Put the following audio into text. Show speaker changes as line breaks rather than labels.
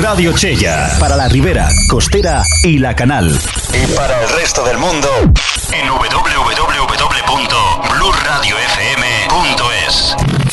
Radio Chella. Para la Ribera, Costera y La Canal. Y para el resto del mundo, en www.radiochella.com.